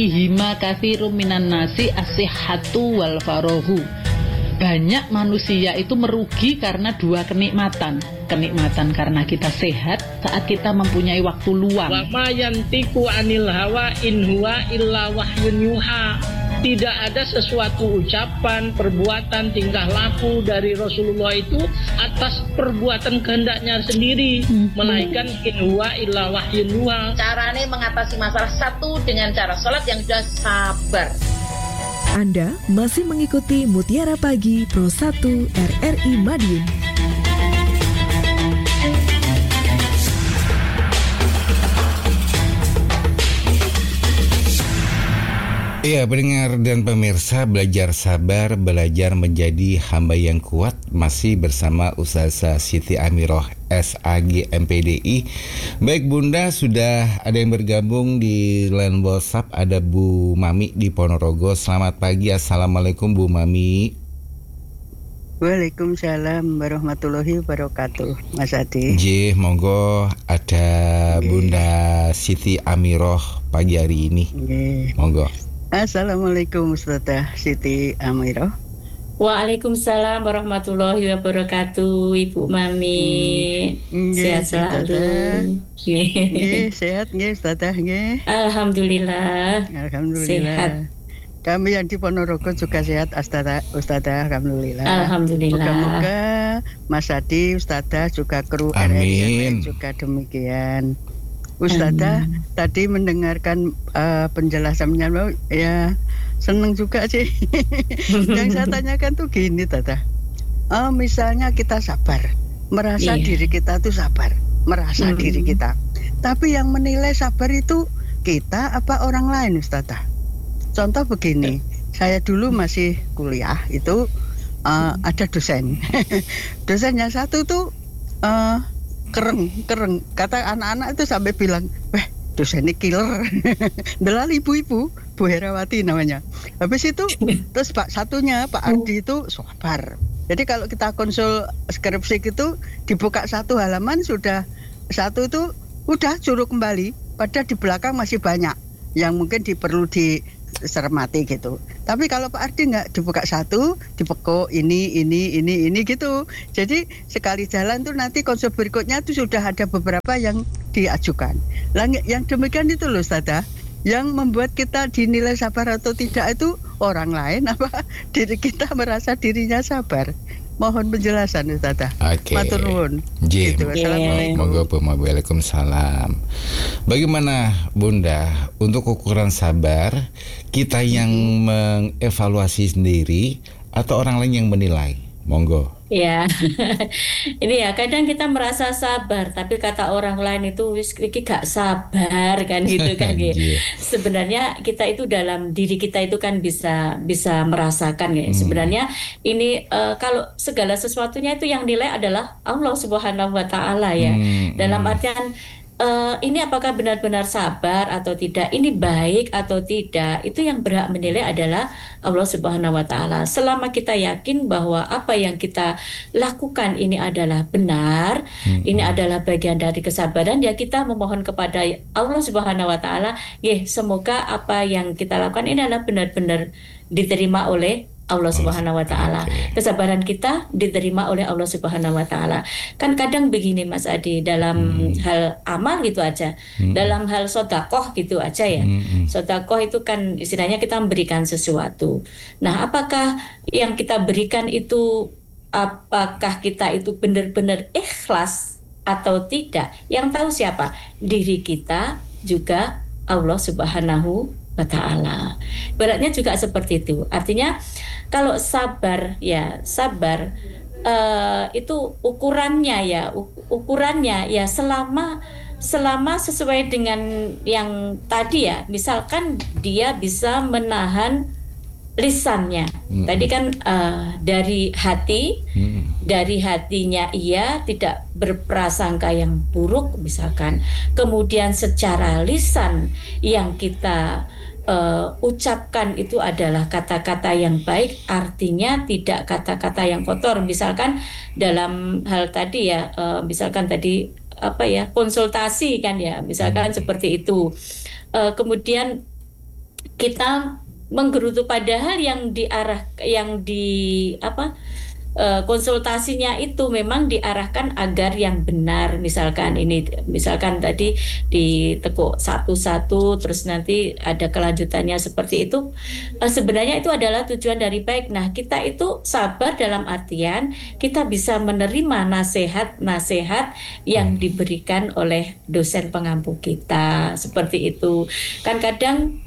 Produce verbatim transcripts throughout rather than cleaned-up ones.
Hima katsirum minan nasi as-sihhatu wal farahu. Banyak manusia itu merugi karena dua kenikmatan. Kenikmatan karena kita sehat saat kita mempunyai waktu luang. Wa ma yantiqu anil hawa in huwa illa wahyun yuha. Tidak ada sesuatu ucapan, perbuatan, tingkah laku dari Rasulullah itu atas perbuatan kehendaknya sendiri, hmm. melainkan in huwa illa wahyun yuha. Caranya mengatasi masalah satu dengan cara sholat yang sudah sabar. Anda masih mengikuti Mutiara Pagi Pro satu R R I Madiun. Iya, pendengar dan pemirsa, belajar sabar, belajar menjadi hamba yang kuat, masih bersama Ustazah Siti Amiroh S A G M P D I. Baik Bunda, sudah ada yang bergabung di line WhatsApp, ada Bu Mami di Ponorogo. Selamat pagi, Assalamualaikum Bu Mami. Waalaikumsalam warahmatullahi wabarakatuh, Mas Adi. Jih, monggo ada Bunda Siti Amiroh pagi hari ini. Jih. Monggo. Assalamualaikum Ustazah Siti Amiroh. Waalaikumsalam warahmatullahi wabarakatuh, Ibu Mami. Hmm. Sehat selalu. Nggih, sehat nggih Ustazah nggih. Alhamdulillah. Alhamdulillah. Sehat. Kami yang di Ponorogo juga sehat Ustazah, Ustazah Alhamdulillah. Alhamdulillah. Moga-moga Mas Adi, Ustazah juga kru R R I juga demikian. Ustazah hmm. tadi mendengarkan uh, penjelasannya, ya seneng juga sih. Yang saya tanyakan tuh gini, Tata. Oh, misalnya kita sabar, merasa yeah. diri kita tuh sabar, merasa hmm. diri kita. Tapi yang menilai sabar itu kita apa orang lain, Ustazah? Contoh begini, saya dulu masih kuliah itu uh, ada dosen. Dosen yang satu tuh uh, kereng, kereng. Kata anak-anak itu sampai bilang, weh dosen ini killer. Delal ibu-ibu, Bu Herawati namanya. Habis itu, terus Pak satunya, Pak Ardi itu sabar. Jadi kalau kita konsul skripsi gitu, dibuka satu halaman sudah, satu itu udah suruh kembali. Padahal di belakang masih banyak yang mungkin diperlu di cermati gitu. Tapi kalau Pak Ardi nggak, dibuka satu, dipekuk ini, ini, ini, ini gitu. Jadi sekali jalan tuh nanti konsep berikutnya tuh sudah ada beberapa yang diajukan. Lang- yang demikian itu loh Ustazah, yang membuat kita dinilai sabar atau tidak itu orang lain apa diri kita merasa dirinya sabar. Mohon penjelasan Ustazah. Oke. Matur nuwun. Jim. Gitu. Assalamualaikum. Monggo, Waalaikumsalam. Bagaimana Bunda untuk ukuran sabar, kita yang mengevaluasi sendiri atau orang lain yang menilai? Monggo. Ya, ini ya kadang kita merasa sabar, tapi kata orang lain itu wis iki gak sabar kan gitu kan gitu. Sebenarnya kita itu dalam diri kita itu kan bisa bisa merasakan ya. Hmm. Sebenarnya ini uh, kalau segala sesuatunya itu yang nilai adalah Allah Subhanahu Wa Taala ya. Hmm. Dalam artian Uh, ini apakah benar-benar sabar atau tidak, ini baik atau tidak, itu yang berhak menilai adalah Allah Subhanahu Wa Taala. Selama kita yakin bahwa apa yang kita lakukan ini adalah benar, hmm. ini adalah bagian dari kesabaran, ya kita memohon kepada Allah Subhanahu Wa Taala, ya semoga apa yang kita lakukan ini adalah benar-benar diterima oleh Allah Subhanahu Wa Taala. Kesabaran kita diterima oleh Allah Subhanahu Wa Taala. Kan kadang begini Mas Adi, dalam hmm. hal amal gitu aja, hmm. dalam hal sodakoh gitu aja ya. Hmm. Sodakoh itu kan istilahnya kita memberikan sesuatu. Nah, apakah yang kita berikan itu, apakah kita itu benar-benar ikhlas atau tidak? Yang tahu siapa? Diri kita, juga Allah Subhanahu Wa Taala. Beratnya juga seperti itu. Artinya kalau sabar ya sabar uh, itu ukurannya ya ukurannya ya selama selama sesuai dengan yang tadi ya, misalkan dia bisa menahan lisannya. Hmm. Tadi kan uh, dari hati, hmm. dari hatinya ia tidak berprasangka yang buruk misalkan. Kemudian secara lisan yang kita uh, ucapkan itu adalah kata-kata yang baik, artinya tidak kata-kata yang kotor. Misalkan dalam hal tadi ya, uh, misalkan tadi apa ya konsultasi kan ya, misalkan hmm. seperti itu. Uh, kemudian kita menggerutu padahal yang diarah yang di apa uh, konsultasinya itu memang diarahkan agar yang benar, misalkan ini misalkan tadi ditekuk satu-satu terus nanti ada kelanjutannya seperti itu, uh, sebenarnya itu adalah tujuan dari baik. Nah, kita itu sabar dalam artian kita bisa menerima nasihat-nasihat yang diberikan oleh dosen pengampu kita, seperti itu. Kan kadang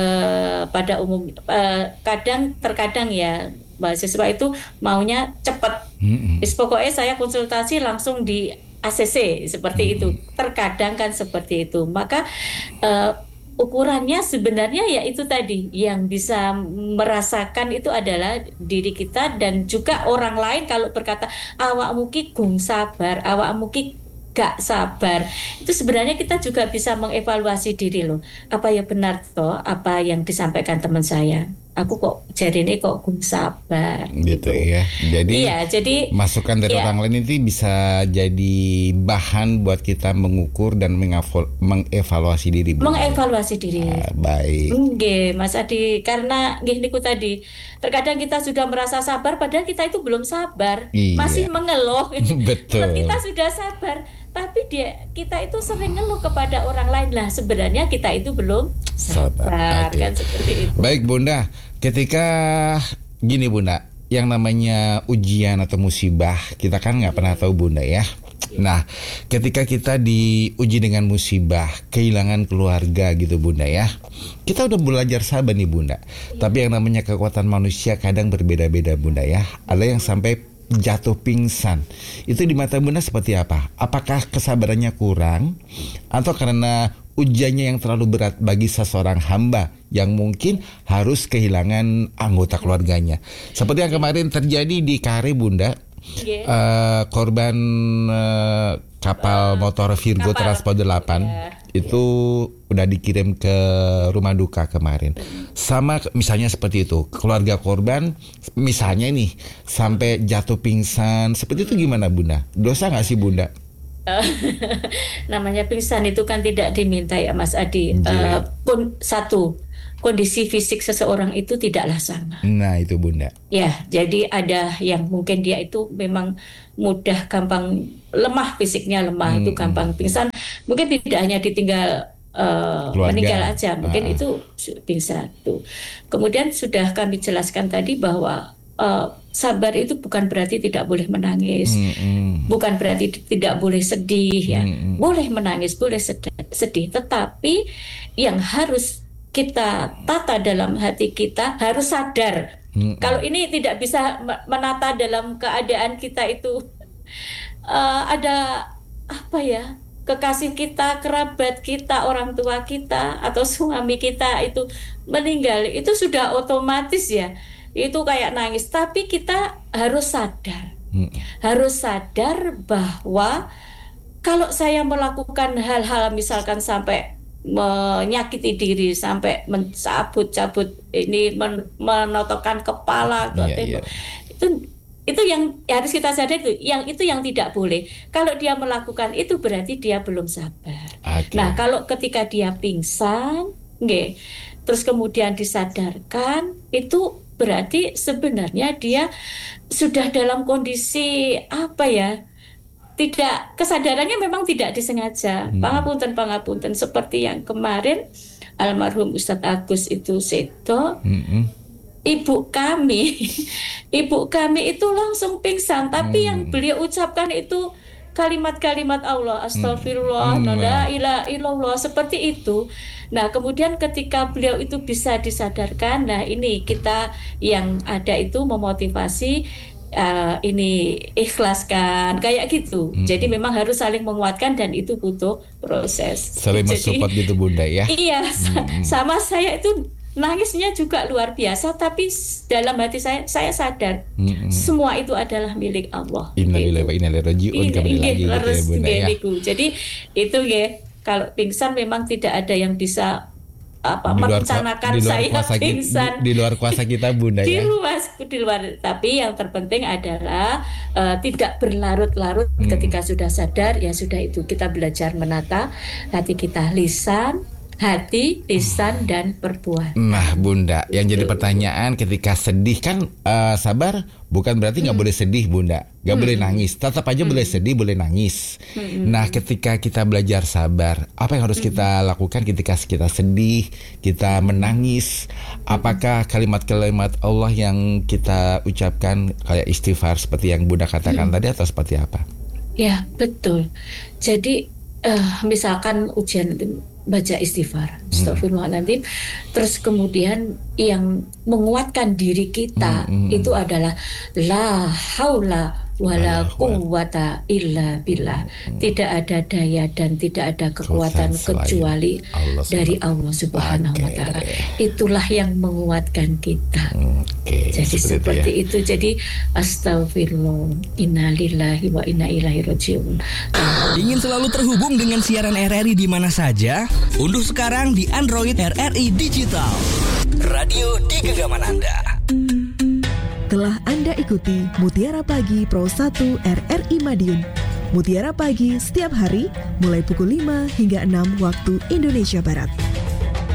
Uh, pada umum uh, kadang terkadang ya mahasiswa itu maunya cepat. Mm-hmm. Pokoknya saya konsultasi langsung di A C C seperti mm-hmm. itu. Terkadang kan seperti itu. Maka uh, ukurannya sebenarnya ya itu tadi, yang bisa merasakan itu adalah diri kita dan juga orang lain. Kalau berkata awakmu ki gung sabar, awakmu ki gak sabar, itu sebenarnya kita juga bisa mengevaluasi diri loh. Apa ya benar toh apa yang disampaikan teman saya? Aku kok jadi ini kok gung sabar gitu, gitu ya. Jadi, iya, jadi masukan dari iya. orang lain itu bisa jadi bahan buat kita mengukur dan mengevaluasi diri. Mengevaluasi diri. Ah, baik. Nggih, Mas Adi, karena nggih niku tadi, terkadang kita sudah merasa sabar padahal kita itu belum sabar. Iya. Masih mengeluh. Betul. Kita sudah sabar, tapi dia kita itu sering ngeluh kepada orang lain lah. Sebenarnya kita itu belum sabar, okay. kan seperti itu. Baik Bunda, ketika gini Bunda, yang namanya ujian atau musibah kita kan nggak pernah tahu Bunda ya. Nah, ketika kita diuji dengan musibah, kehilangan keluarga gitu Bunda ya, kita udah belajar sabar nih Bunda. Tapi yang namanya kekuatan manusia kadang berbeda-beda Bunda ya. Ada yang sampai jatuh pingsan. Itu di mata Bunda seperti apa? Apakah kesabarannya kurang atau karena ujiannya yang terlalu berat bagi seseorang hamba yang mungkin harus kehilangan anggota keluarganya? Seperti yang kemarin terjadi di Kare Bunda, yeah. uh, korban uh, kapal uh, motor Virgo kapal. Transport delapan yeah. itu udah dikirim ke rumah duka kemarin. Sama misalnya seperti itu, keluarga korban misalnya nih sampai jatuh pingsan, seperti itu gimana Bunda? Dosa nggak sih Bunda? Namanya pingsan itu kan tidak diminta ya Mas Adi. Uh, pun satu, kondisi fisik seseorang itu tidaklah sama. Nah itu Bunda. Ya, jadi ada yang mungkin dia itu memang mudah gampang lemah, fisiknya lemah, hmm, itu gampang pingsan. Mungkin tidak hanya ditinggal uh, meninggal aja, mungkin uh. itu pingsan tuh. Kemudian sudah kami jelaskan tadi bahwa Uh, sabar itu bukan berarti tidak boleh menangis, mm-hmm. bukan berarti tidak boleh sedih ya, mm-hmm. boleh menangis, boleh sedih, sedih, tetapi yang harus kita tata dalam hati kita harus sadar. Mm-hmm. Kalau ini tidak bisa menata dalam keadaan kita itu uh, ada apa ya, kekasih kita, kerabat kita, orang tua kita atau suami kita itu meninggal, itu sudah otomatis ya. Itu kayak nangis, tapi kita harus sadar, hmm. harus sadar bahwa kalau saya melakukan hal-hal misalkan sampai menyakiti diri, sampai mencabut-cabut ini, men- menotokkan kepala, yeah, yeah. itu itu yang harus kita sadar, itu yang itu yang tidak boleh. Kalau dia melakukan itu berarti dia belum sabar. Okay. Nah, kalau ketika dia pingsan, nggih, terus kemudian disadarkan, itu berarti sebenarnya dia sudah dalam kondisi apa ya, tidak, kesadarannya memang tidak disengaja. hmm. Pangapunten, pangapunten seperti yang kemarin almarhum Ustadz Agus itu sedo, hmm. ibu kami ibu kami itu langsung pingsan, tapi hmm. yang beliau ucapkan itu kalimat-kalimat Allah, astagfirullah, hmm. la ilaha illallah, seperti itu. Nah, kemudian ketika beliau itu bisa disadarkan, nah ini kita yang ada itu memotivasi, uh, ini ikhlaskan, kayak gitu. Hmm. Jadi memang harus saling menguatkan dan itu butuh proses. Saling mensupport gitu Bunda ya? Iya, hmm. sama saya itu nangisnya juga luar biasa, tapi dalam hati saya, saya sadar hmm. semua itu adalah milik Allah. Innalillahi wa inna ilaihi raji'un, kembali lagi gitu ya Bunda ya. Jadi itu ya, kalau pingsan memang tidak ada yang bisa apa di luar, merencanakan di luar saya kuasa, pingsan di, di luar kuasa kita Bunda di ya. luar di luar tapi yang terpenting adalah uh, tidak berlarut-larut. hmm. Ketika sudah sadar ya sudah, itu kita belajar menata hati kita, lisan, hati, lisan, dan perbuatan. Nah Bunda, yang jadi pertanyaan ketika sedih kan uh, sabar bukan berarti nggak hmm. boleh sedih Bunda, nggak hmm. boleh nangis, tetap aja hmm. boleh sedih, boleh nangis. Hmm. Nah ketika kita belajar sabar, apa yang harus hmm. kita lakukan ketika kita sedih, kita menangis? Apakah kalimat-kalimat Allah yang kita ucapkan kayak istighfar seperti yang Bunda katakan hmm. tadi atau seperti apa? Ya betul. Jadi uh, misalkan ujian baca istighfar, astagfirullahaladzim, terus kemudian yang menguatkan diri kita hmm, hmm. itu adalah la haula wala quwwata illa billah. Tidak ada daya dan tidak ada kekuatan kecuali Allah dari Allah Subhanahu wa taala. Itulah yang menguatkan kita. Okay, jadi seperti, seperti itu, ya. Jadi astagfirullah, innalillahi wa inna ilaihi rajiun. Ingin selalu terhubung dengan siaran R R I di mana saja? Unduh sekarang di Android R R I Digital. Radio di genggaman Anda. Telah Anda ikuti Mutiara Pagi Pro satu R R I Madiun. Mutiara Pagi setiap hari mulai pukul lima hingga enam waktu Indonesia Barat.